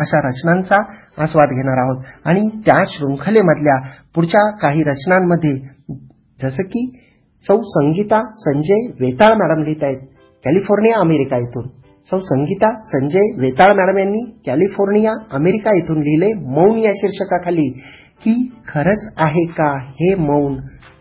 अशा रचनांचा आस्वाद घेणार आहोत. आणि त्या शृंखलेमधल्या पुढच्या काही रचनांमध्ये जसं की सौ संगीता संजय वेताळ मॅडम लिहित आहेत कॅलिफोर्निया अमेरिका इथून. सौ संगीता संजय वेताळ मॅडम यांनी कॅलिफोर्निया अमेरिका इथून लिहिले मौन या शीर्षकाखाली की खरंच आहे का हे मौन,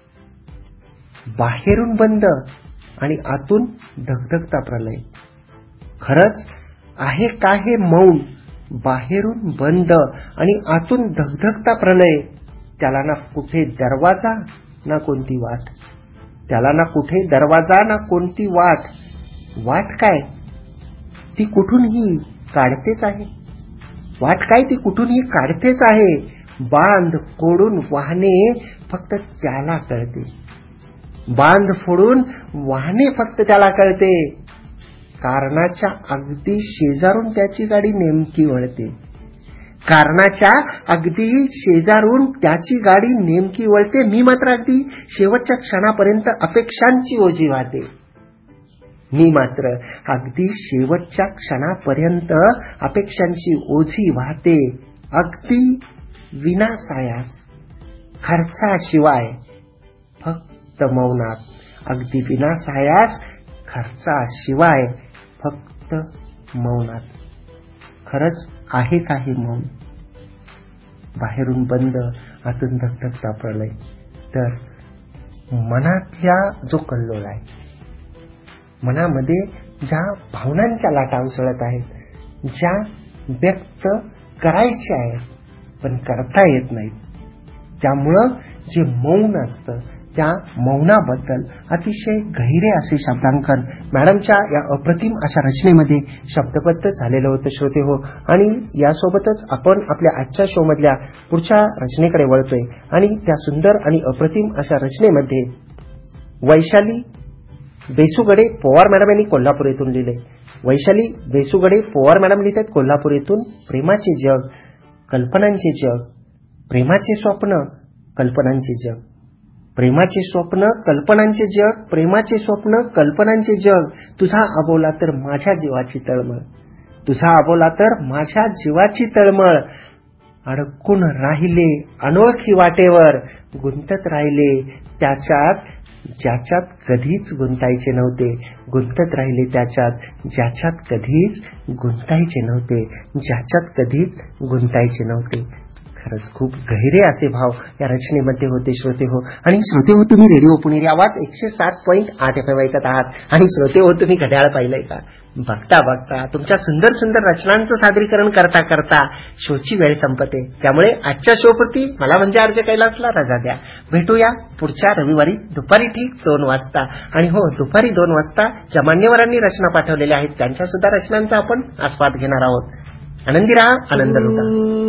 बाहेरून बंद आणि आतून धगधगता प्रलय. खरंच आहे का हे मौन, बाहेरून बंद आणि आतून धगधगता प्रलय. त्याला ना कुठे दरवाजा ना कोणती वाट, त्याला ना कुठे दरवाजा ना कोणती वाट. वाट काय ती कुठूनही काढतेच आहे, वाट काय ती कुठूनही काढतेच आहे. बांध फोडून वाहने फक्त त्याला कळते, बांध फोडून वाहने फक्त त्याला कळते. कारणाच्या अगदी शेजारून त्याची गाडी नेमकी वळते, कारणाच्या अगदी शेजारून त्याची गाडी नेमकी वळते. मी मात्र अगदी शेवटच्या क्षणापर्यंत अपेक्षांची ओझी वाहते, मी मात्र अगदी शेवटच्या क्षणापर्यंत अपेक्षांची ओझी वाहते. अगदी विनासायास खर्चाशिवाय फक्त मौनात, अगदी विनासायास खर्चाशिवाय फक्त मौनात. खरंच आहे का हे मौन, बाहेरून बंद आतून धगधगता प्रलय. तर मनातल्या जो कल्लोळ आहे, मनामध्ये ज्या भावनांच्या लाटा उसळत आहेत, ज्या व्यक्त करायच्या आहेत पण करता येत नाहीत, त्यामुळं जे मौन असतं त्या मौनाबद्दल अतिशय गहिरे असे शब्दांकन मॅडमच्या या अप्रतिम अशा रचनेमध्ये शब्दबद्ध झालेलं होतं श्रोते हो. आणि यासोबतच आपण आपल्या आजच्या शो मधल्या पुढच्या रचनेकडे वळतोय. आणि त्या सुंदर आणि अप्रतिम अशा रचनेमध्ये वैशाली बेसुगडे पोवार मॅडम यांनी कोल्हापूर येथून लिहिले. वैशाली बेसुगडे पोवार मॅडम लिहितात कोल्हापूर येथून. प्रेमाचे जग, कल्पनांचे जग, प्रेमाचे स्वप्न, कल्पनांचे जग, प्रेमाचे स्वप्न, कल्पनांचे जग, प्रेमाचे स्वप्न, कल्पनांचे जग. तुझा अबोला तर माझ्या जीवाची तळमळ, तुझा अबोला तर माझ्या जीवाची तळमळ. अडकून राहिले अनोळखी वाटेवर, गुंतत राहिले त्याच्यात ज्याच्यात कधीच गुंतायचे नव्हते, गुंतत राहिले त्याच्यात ज्याच्यात कधीच गुंतायचे नव्हते, ज्याच्यात कधीच गुंतायचे नव्हते. खरंच खूप गहिरे असे भाव या रचनेमध्ये होते श्रोते हो. आणि श्रोते हो, तुम्ही रेडिओ पुणेरी आवाज 107.8 FM ऐकत आहात. आणि श्रोते हो, तुम्ही घड्याळ पाहिलंय का? बघता बघता तुमच्या सुंदर सुंदर रचनांचं सादरीकरण करता करता शोची वेळ संपते. त्यामुळे आजच्या शोपुरती मला म्हणजे आरजे कैलासला रजा द्या. भेटूया पुढच्या रविवारी दुपारी ठीक 2 वाजता. आणि हो, दुपारी 2 वाजता ज्या मान्यवरांनी रचना पाठवलेल्या आहेत त्यांच्या सुद्धा रचनांचा आपण आस्वाद घेणार आहोत. आनंदी राहा, आनंद लुटा.